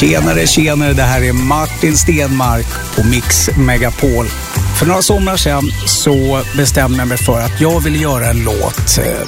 Tjenare, det här är Martin Stenmark på Mix Megapol. För några somrar sedan så bestämde jag mig för att jag ville göra en låt